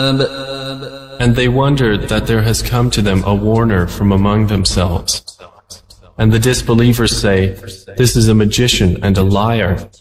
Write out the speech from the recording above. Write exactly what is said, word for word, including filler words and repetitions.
And they wondered that there has come to them a warner from among themselves. And the disbelievers say, "This is a magician and a liar."